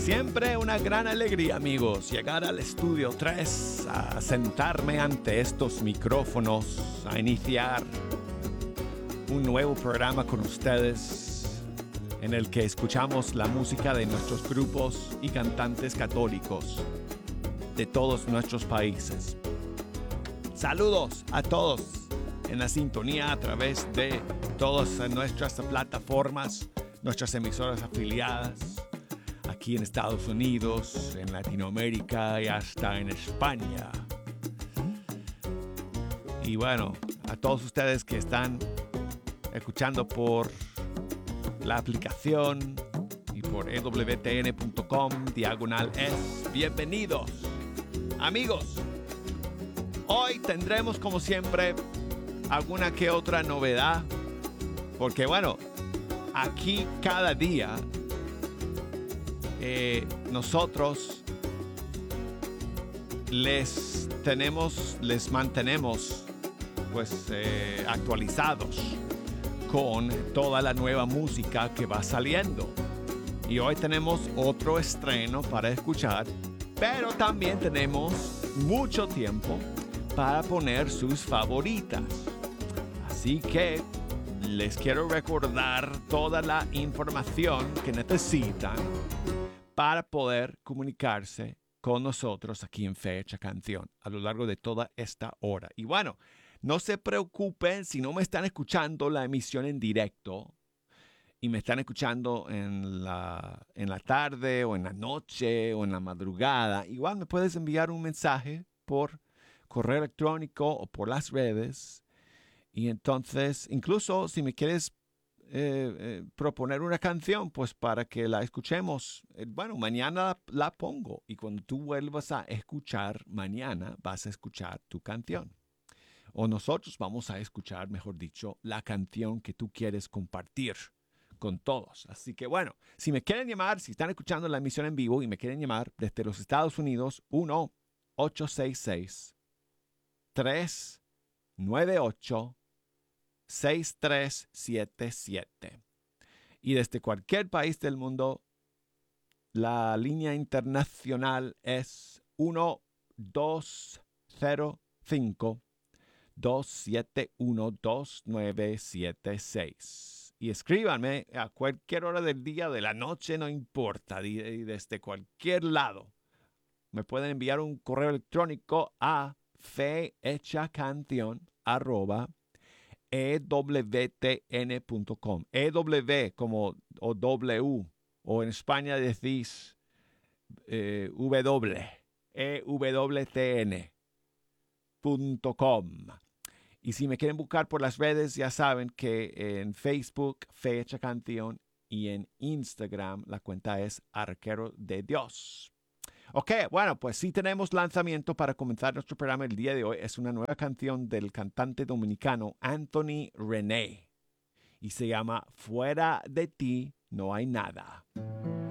Siempre una gran alegría, amigos, llegar al estudio 3, a sentarme ante estos micrófonos, a iniciar un nuevo programa con ustedes en el que escuchamos la música de nuestros grupos y cantantes católicos de todos nuestros países. Saludos a todos en la sintonía a través de todas nuestras plataformas, nuestras emisoras afiliadas, aquí en Estados Unidos, en Latinoamérica y hasta en España. Y bueno, a todos ustedes que están escuchando por la aplicación y por ewtn.com/es, bienvenidos, amigos. Hoy tendremos, como siempre, alguna que otra novedad, porque bueno, aquí cada día nosotros les mantenemos pues actualizados con toda la nueva música que va saliendo. Y hoy tenemos otro estreno para escuchar, pero también tenemos mucho tiempo para poner sus favoritas. Así que les quiero recordar toda la información que necesitan para poder comunicarse con nosotros aquí en Fecha Canción a lo largo de toda esta hora. Y bueno, no se preocupen si no me están escuchando la emisión en directo y me están escuchando en la tarde o en la noche o en la madrugada. Igual me puedes enviar un mensaje por correo electrónico o por las redes. Y entonces, incluso si me quieres proponer una canción, pues para que la escuchemos, bueno, mañana la pongo. Y cuando tú vuelvas a escuchar mañana, vas a escuchar tu canción. O nosotros vamos a escuchar, mejor dicho, la canción que tú quieres compartir con todos. Así que bueno, si me quieren llamar, si están escuchando la emisión en vivo y me quieren llamar desde los Estados Unidos, 1-866-398-6377. Y desde cualquier país del mundo, la línea internacional es 1-205-271-2976. Y escríbanme a cualquier hora del día, de la noche, no importa, y desde cualquier lado. Me pueden enviar un correo electrónico a fehechacanción@ewtn.com. EW como o W, o en España decís W, ewtn.com. Y si me quieren buscar por las redes, ya saben que en Facebook, Fecha Canción, y en Instagram la cuenta es Arquero de Dios. Ok, bueno, pues sí tenemos lanzamiento para comenzar nuestro programa el día de hoy. Es una nueva canción del cantante dominicano Anthony René y se llama Fuera de ti no hay nada.